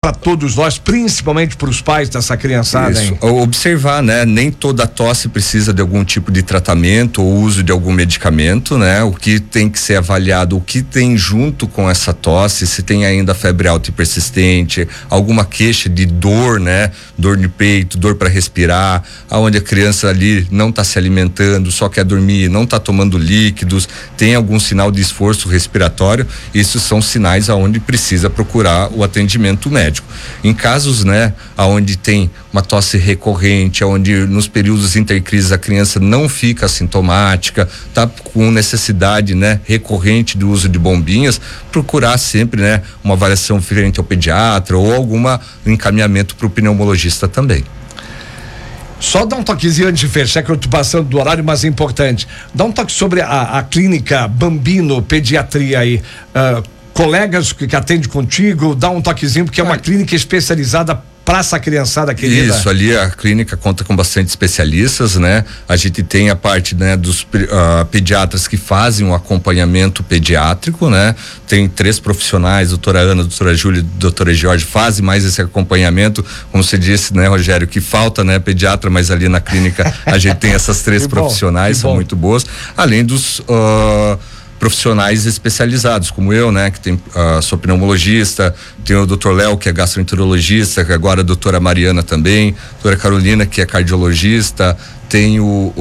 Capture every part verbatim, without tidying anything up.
para todos nós, principalmente para os pais dessa criançada. Isso. Hein? Observar, né? Nem toda tosse precisa de algum tipo de tratamento ou uso de algum medicamento, né? O que tem que ser avaliado, o que tem junto com essa tosse, se tem ainda febre alta e persistente, alguma queixa de dor, né? Dor no peito, dor para respirar, aonde a criança ali não está se alimentando, só quer dormir, não está tomando líquidos, tem algum sinal de esforço respiratório, isso são sinais aonde precisa procurar o atendimento médico. Em casos, né, aonde tem uma tosse recorrente, onde nos períodos intercrises a criança não fica assintomática, tá com necessidade, né, recorrente do uso de bombinhas, procurar sempre, né, uma avaliação frente ao pediatra ou alguma encaminhamento para o pneumologista também. Só dá um toquezinho antes de fechar, que eu tô passando do horário, mas é importante. Dá um toque sobre a, a clínica Bambino Pediatria aí. Uh, colegas que, que atendem contigo, dá um toquezinho, porque é uma clínica especializada para essa criançada querida. Isso, ali a clínica conta com bastante especialistas, né? A gente tem a parte, né, dos uh, pediatras que fazem um acompanhamento pediátrico, né? Tem três profissionais, doutora Ana, doutora Júlia, doutora Jorge, fazem mais esse acompanhamento, como você disse, né, Rogério, que falta, né, pediatra, mas ali na clínica a gente tem essas três profissionais, são muito boas, além dos uh, profissionais especializados, como eu, né, que tem, uh, sou pneumologista, tem o doutor Léo, que é gastroenterologista, que agora a doutora Mariana também, doutora Carolina, que é cardiologista, tem o,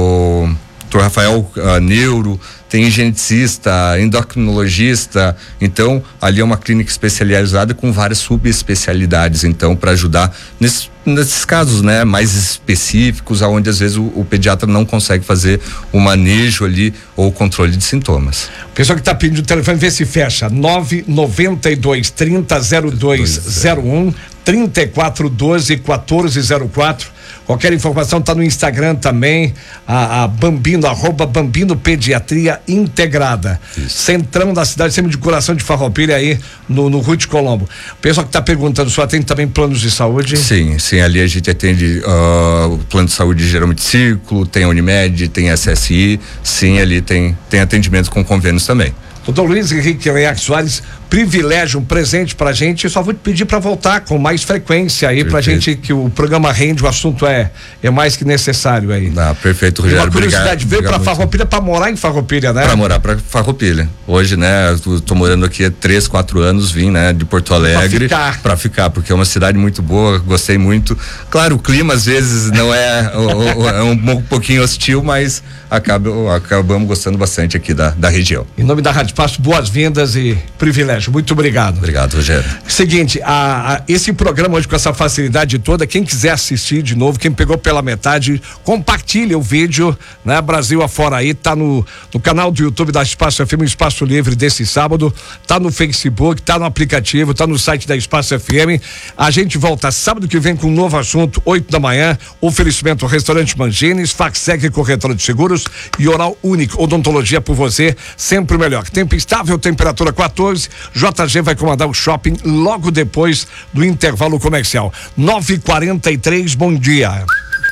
o doutor Rafael, uh, neuro, tem geneticista, endocrinologista, então ali é uma clínica especializada com várias subespecialidades, então, para ajudar nesses, nesses casos, né, mais específicos, aonde às vezes o, o pediatra não consegue fazer o manejo ali ou o controle de sintomas. O pessoal que está pedindo o telefone, vê se fecha. nove nove dois, trinta, zero dois zero um, trinta e quatro doze, quatorze zero quatro. Qualquer informação está no Instagram também, a, a Bambino, arroba Bambino Pediatria Integrada. Isso. Centrão da cidade, sempre de coração de Farroupilha aí no, no Ruth Colombo. O pessoal que está perguntando, só atende também planos de saúde? Sim, sim, ali a gente atende uh, o plano de saúde geralmente Círculo, tem a Unimed, tem a S S I, sim, ali tem, tem atendimento com convênios também. Doutor Luiz Henrique Leac Soares, privilégio, um presente pra gente. Eu só vou te pedir para voltar com mais frequência aí. Perfeito. Pra gente, que o programa rende, o assunto é, é mais que necessário aí. Ah, perfeito, Rogério. Uma curiosidade, veio pra Farroupilha pra morar em Farroupilha, né? Pra morar pra Farroupilha. Hoje, né, eu tô morando aqui há três, quatro anos, vim, né, de Porto Alegre. Pra ficar. Pra ficar, porque é uma cidade muito boa, gostei muito. Claro, o clima às vezes não é, o, o, é um pouquinho hostil, mas acaba, acabamos gostando bastante aqui da, da região. Em nome da Rádio Passo, boas-vindas e privilégio. Muito obrigado. Obrigado, Rogério. Seguinte, a, a, esse programa hoje com essa facilidade toda, quem quiser assistir de novo, quem pegou pela metade, compartilha o vídeo, né? Brasil afora aí, tá no, no canal do YouTube da Espaço F M, Espaço Livre desse sábado, tá no Facebook, tá no aplicativo, tá no site da Espaço F M. A gente volta sábado que vem com um novo assunto, oito da manhã, oferecimento Restaurante Mangines, Facsec Corretora de Seguros e Oral Único, odontologia por você, sempre o melhor. Tempo estável, temperatura quatorze, J G vai comandar o shopping logo depois do intervalo comercial. nove e quarenta e três, bom dia.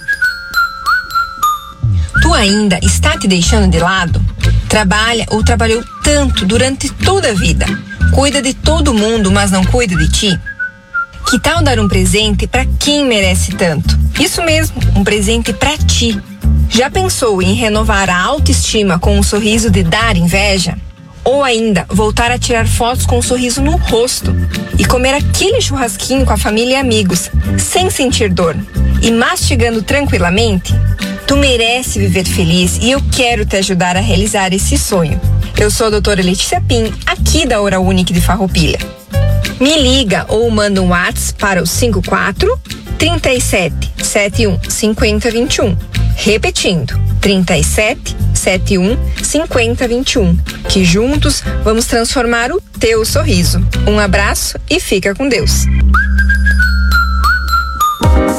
Tu ainda está te deixando de lado? Trabalha ou trabalhou tanto durante toda a vida? Cuida de todo mundo, mas não cuida de ti? Que tal dar um presente para quem merece tanto? Isso mesmo, um presente para ti. Já pensou em renovar a autoestima com um sorriso de dar inveja? Ou ainda, voltar a tirar fotos com um sorriso no rosto e comer aquele churrasquinho com a família e amigos, sem sentir dor e mastigando tranquilamente? Tu merece viver feliz e eu quero te ajudar a realizar esse sonho. Eu sou a doutora Letícia Pim, aqui da Oral Unique de Farroupilha. Me liga ou manda um WhatsApp para o cinco quatro, trinta e sete, setenta e um, cinquenta, vinte e um. Repetindo, trinta e sete, setenta e um, cinquenta, vinte e um. Que juntos vamos transformar o teu sorriso. Um abraço e fica com Deus.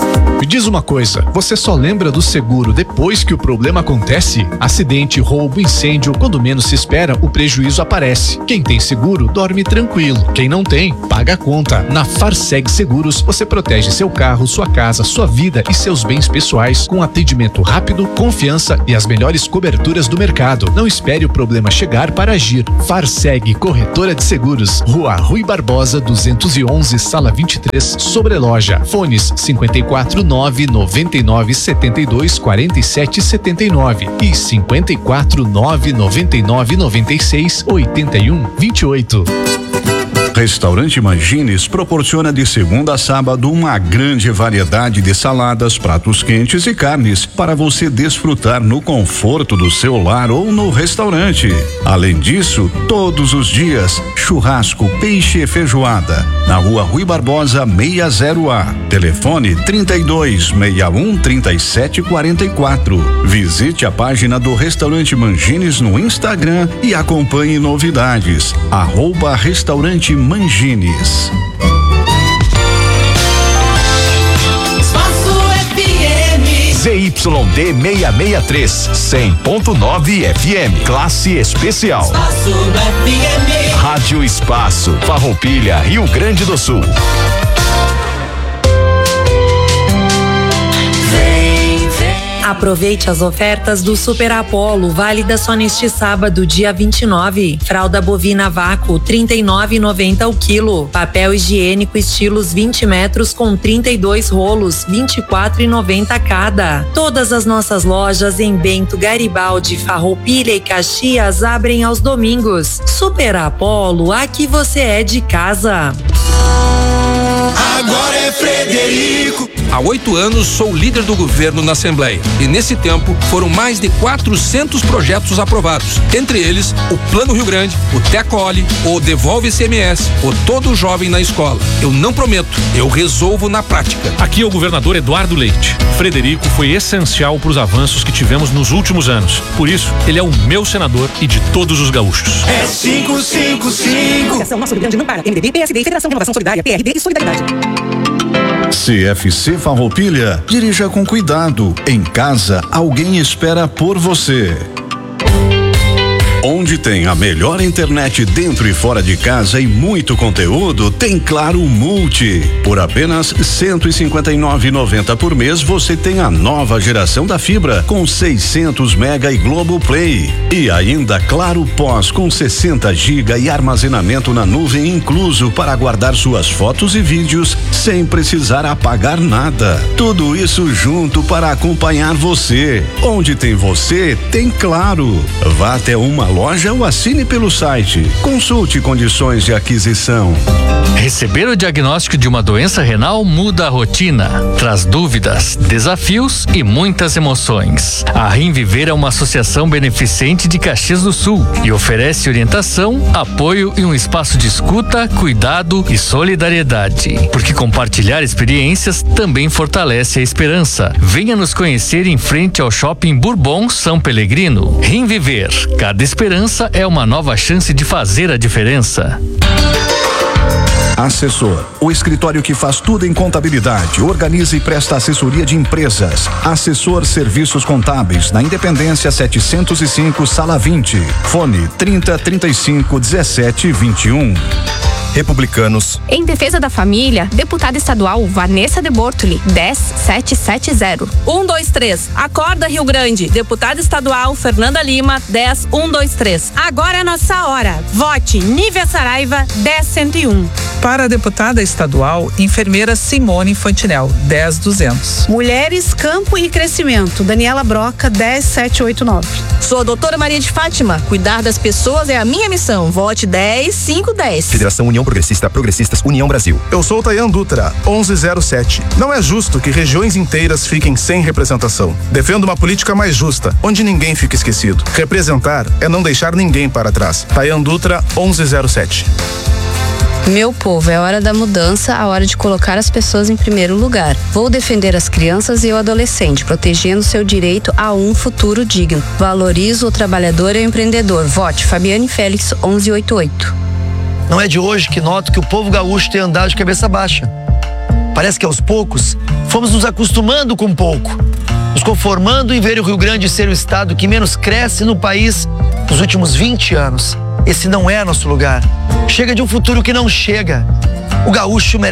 diz uma coisa, você só lembra do seguro depois que o problema acontece? Acidente, roubo, incêndio, quando menos se espera, o prejuízo aparece. Quem tem seguro, dorme tranquilo. Quem não tem, paga a conta. Na Farseg Seguros, você protege seu carro, sua casa, sua vida e seus bens pessoais com atendimento rápido, confiança e as melhores coberturas do mercado. Não espere o problema chegar para agir. Farseg Corretora de Seguros, Rua Rui Barbosa, duzentos e onze, sala vinte e três, Sobreloja. Fones cinquenta e quatro, nove noventa e nove, setenta e dois, quarenta e sete, setenta e nove e cinquenta e quatro, nove noventa e nove, noventa e seis, oitenta e um, vinte e oito. Restaurante Mangines proporciona de segunda a sábado uma grande variedade de saladas, pratos quentes e carnes para você desfrutar no conforto do seu lar ou no restaurante. Além disso, todos os dias, churrasco, peixe e feijoada. Na Rua Rui Barbosa, seiscentos A. Telefone trinta e dois, sessenta e um, trinta e sete, quarenta e quatro. Visite a página do Restaurante Mangines no Instagram e acompanhe novidades. Arroba Restaurante Mangines. Z Y D seiscentos e sessenta e três, cem ponto nove F M, classe especial. Espaço F M. Rádio Espaço, Farroupilha, Rio Grande do Sul. Aproveite as ofertas do Super Apollo, válida só neste sábado, dia vinte e nove. Fralda bovina vácuo, trinta e nove reais e noventa centavos o quilo. Papel higiênico estilos vinte metros com trinta e dois rolos, vinte e quatro reais e noventa centavos cada. Todas as nossas lojas em Bento, Garibaldi, Farroupilha e Caxias abrem aos domingos. Super Apollo, aqui você é de casa. Agora é Frederico. Há oito anos sou líder do governo na Assembleia e nesse tempo foram mais de quatrocentos projetos aprovados. Entre eles, o Plano Rio Grande, o Tecole, o Devolve I C M S, o Todo Jovem na Escola. Eu não prometo, eu resolvo na prática. Aqui é o governador Eduardo Leite. Frederico foi essencial para os avanços que tivemos nos últimos anos. Por isso, ele é o meu senador e de todos os gaúchos. É cinco cinco cinco. Associação Nosso Rio Grande não para. M D B, P S D, Federação de Renovação Solidária, P R D e Solidariedade. C F C Farroupilha, dirija com cuidado. Em casa, alguém espera por você. Onde tem a melhor internet dentro e fora de casa e muito conteúdo, tem Claro Multi. Por apenas cento e cinquenta e nove reais e noventa centavos por mês, você tem a nova geração da fibra com seiscentos mega e Globoplay. E ainda Claro Pós com sessenta gigas e armazenamento na nuvem incluso para guardar suas fotos e vídeos sem precisar apagar nada. Tudo isso junto para acompanhar você. Onde tem você, tem Claro. Vá até uma loja ou assine pelo site. Consulte condições de aquisição. Receber o diagnóstico de uma doença renal muda a rotina, traz dúvidas, desafios e muitas emoções. A Rimviver é uma associação beneficente de Caxias do Sul e oferece orientação, apoio e um espaço de escuta, cuidado e solidariedade. Porque compartilhar experiências também fortalece a esperança. Venha nos conhecer em frente ao Shopping Bourbon São Pelegrino. Rimviver, cada esperança é uma nova chance de fazer a diferença. Assessor, o escritório que faz tudo em contabilidade, organiza e presta assessoria de empresas. Assessor Serviços Contábeis, na Independência setecentos e cinco, sala vinte. Fone trinta, trinta e cinco, dezessete, vinte e um. Republicanos. Em defesa da família, deputada estadual Vanessa de Bortoli, dez sete sete zero. um dois três. Acorda Rio Grande. Deputada estadual Fernanda Lima, dez um dois três. Agora é nossa hora. Vote Nívia Saraiva, dez cento e um. Para a deputada estadual, enfermeira Simone Fantinel, dez duzentos. Mulheres, Campo e Crescimento, Daniela Broca, dez sete oito nove. Sou a doutora Maria de Fátima. Cuidar das pessoas é a minha missão. Vote dez cinco dez. Federação União Progressista, Progressistas União Brasil. Eu sou o Tayan Dutra, onze zero sete. Não é justo que regiões inteiras fiquem sem representação. Defendo uma política mais justa, onde ninguém fica esquecido. Representar é não deixar ninguém para trás. Tayan Dutra, onze zero sete. Meu povo, é hora da mudança, a hora de colocar as pessoas em primeiro lugar. Vou defender as crianças e o adolescente, protegendo seu direito a um futuro digno. Valorizo o trabalhador e o empreendedor. Vote Fabiane Félix, onze oitenta e oito. Não é de hoje que noto que o povo gaúcho tem andado de cabeça baixa. Parece que aos poucos fomos nos acostumando com pouco, nos conformando em ver o Rio Grande ser o estado que menos cresce no país nos últimos vinte anos. Esse não é nosso lugar. Chega de um futuro que não chega. O gaúcho merece